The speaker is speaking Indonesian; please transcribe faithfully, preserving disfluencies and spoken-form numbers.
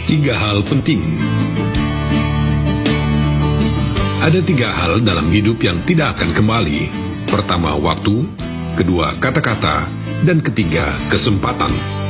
Tiga hal penting. Ada tiga hal dalam hidup yang tidak akan kembali. Pertama, waktu. Kedua, kata-kata. Dan ketiga, kesempatan.